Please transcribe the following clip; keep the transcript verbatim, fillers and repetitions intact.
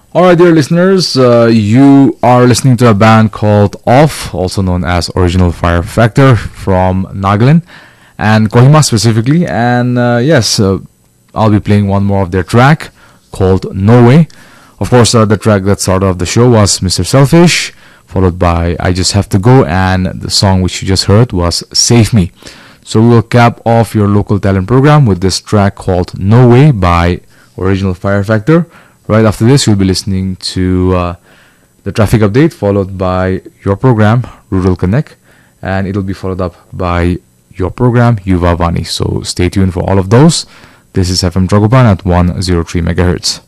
Alright, dear listeners, uh, you are listening to a band called Off, also known as Original Fire Factor from Nagaland and Kohima specifically. And uh, yes, uh, I'll be playing one more of their track called No Way. Of course, uh, the track that started off the show was Mister Selfish, followed by I Just Have to Go, and the song which you just heard was Save Me. So we will cap off your local talent program with this track called No Way by Original Fire Factor. Right after this, you'll be listening to uh, the traffic update, followed by your program, Rural Connect, and it'll be followed up by your program, Yuva Vani. So stay tuned for all of those. This is F M Tragopan at one oh three megahertz.